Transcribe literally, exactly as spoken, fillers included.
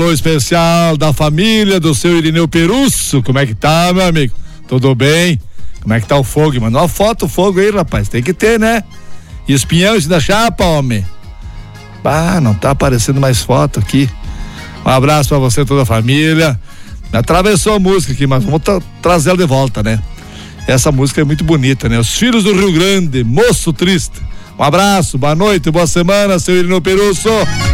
especial da família do seu Irineu Perusso. Como é que tá, meu amigo? Tudo bem? Como é que tá o fogo? Mandou uma foto, o fogo aí, rapaz. Tem que ter, né? E os pinhões da chapa, homem. Ah, não tá aparecendo mais foto aqui. Um abraço pra você e toda a família. Atravessou a música aqui, mas vamos tra- trazer ela de volta, né? Essa música é muito bonita, né? Os Filhos do Rio Grande, Moço Triste. Um abraço, boa noite, boa semana, seu Irineu Perusso.